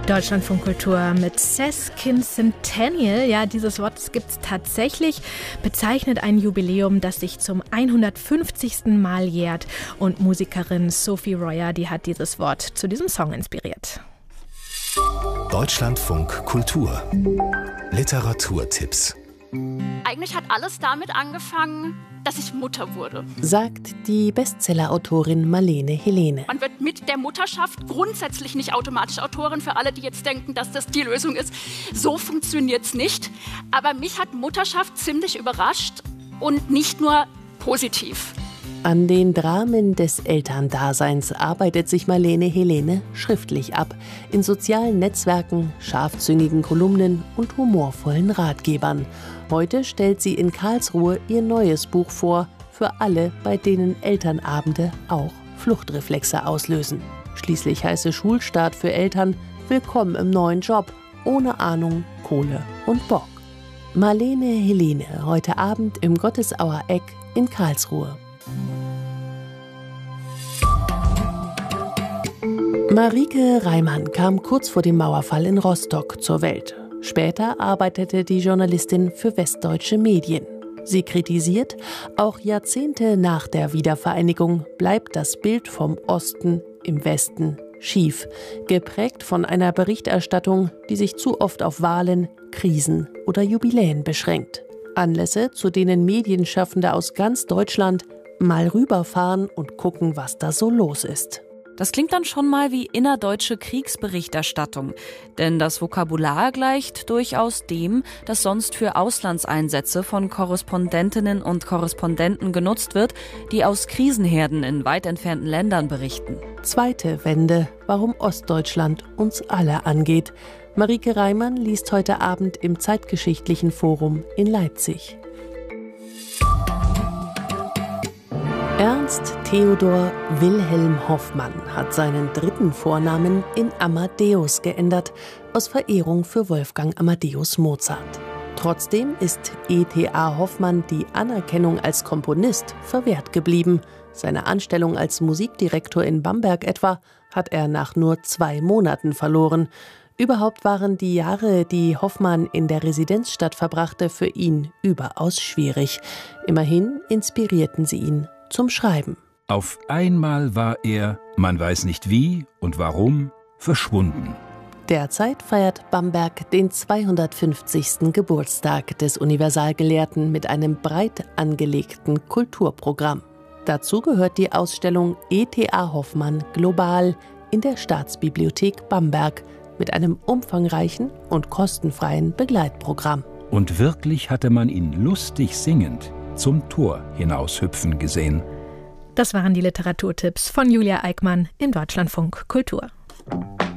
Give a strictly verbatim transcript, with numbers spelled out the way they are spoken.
Deutschlandfunk Kultur mit Sesquicentennial. Ja, dieses Wort gibt es tatsächlich. Bezeichnet ein Jubiläum, das sich zum hundertfünfzigsten Mal jährt. Und Musikerin Sophie Royer, die hat dieses Wort zu diesem Song inspiriert. Deutschlandfunk Kultur. Literaturtipps. Eigentlich hat alles damit angefangen, dass ich Mutter wurde. Sagt die Bestsellerautorin Marlene Helene. Man wird mit der Mutterschaft grundsätzlich nicht automatisch Autorin, für alle, die jetzt denken, dass das die Lösung ist. So funktioniert es nicht. Aber mich hat Mutterschaft ziemlich überrascht und nicht nur positiv. An den Dramen des Elterndaseins arbeitet sich Marlene Helene schriftlich ab. In sozialen Netzwerken, scharfzüngigen Kolumnen und humorvollen Ratgebern. Heute stellt sie in Karlsruhe ihr neues Buch vor, für alle, bei denen Elternabende auch Fluchtreflexe auslösen. Schließlich heiße Schulstart für Eltern: Willkommen im neuen Job, ohne Ahnung, Kohle und Bock. Marlene Helene, heute Abend im Gottesauer Eck in Karlsruhe. Marike Reimann kam kurz vor dem Mauerfall in Rostock zur Welt. Später arbeitete die Journalistin für Westdeutsche Medien. Sie kritisiert, auch Jahrzehnte nach der Wiedervereinigung bleibt das Bild vom Osten im Westen schief, geprägt von einer Berichterstattung, die sich zu oft auf Wahlen, Krisen oder Jubiläen beschränkt. Anlässe, zu denen Medienschaffende aus ganz Deutschland mal rüberfahren und gucken, was da so los ist. Das klingt dann schon mal wie innerdeutsche Kriegsberichterstattung, denn das Vokabular gleicht durchaus dem, das sonst für Auslandseinsätze von Korrespondentinnen und Korrespondenten genutzt wird, die aus Krisenherden in weit entfernten Ländern berichten. Zweite Wende, warum Ostdeutschland uns alle angeht. Marike Reimann liest heute Abend im Zeitgeschichtlichen Forum in Leipzig. Ernst Theodor Wilhelm Hoffmann hat seinen dritten Vornamen in Amadeus geändert, aus Verehrung für Wolfgang Amadeus Mozart. Trotzdem ist E T A Hoffmann die Anerkennung als Komponist verwehrt geblieben. Seine Anstellung als Musikdirektor in Bamberg etwa hat er nach nur zwei Monaten verloren. Überhaupt waren die Jahre, die Hoffmann in der Residenzstadt verbrachte, für ihn überaus schwierig. Immerhin inspirierten sie ihn zum Schreiben. Auf einmal war er, man weiß nicht wie und warum, verschwunden. Derzeit feiert Bamberg den zweihundertfünfzigsten Geburtstag des Universalgelehrten mit einem breit angelegten Kulturprogramm. Dazu gehört die Ausstellung E T A Hoffmann global in der Staatsbibliothek Bamberg mit einem umfangreichen und kostenfreien Begleitprogramm. Und wirklich hatte man ihn lustig singend zum Tor hinaushüpfen gesehen. Das waren die Literaturtipps von Julia Eickmann im Deutschlandfunk Kultur.